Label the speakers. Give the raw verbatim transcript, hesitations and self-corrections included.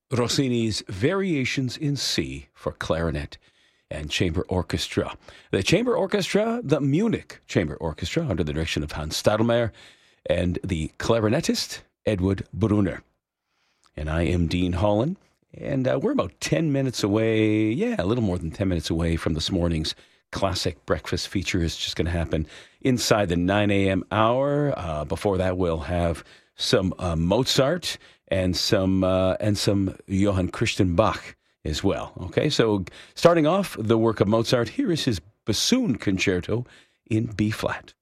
Speaker 1: Rossini's Variations in C for clarinet and chamber orchestra. The chamber orchestra, the Munich Chamber Orchestra, under the direction of Hans Stadelmeier, and the clarinetist, Edward Brunner. And I am Dean Holland, and uh, we're about ten minutes away, yeah, a little more than ten minutes away from this morning's classic breakfast feature. Is just going to happen inside the nine a.m. hour. Uh, before that, we'll have some uh, Mozart and some uh, and some Johann Christian Bach as well. Okay, so starting off the work of Mozart, here is his bassoon concerto in B flat.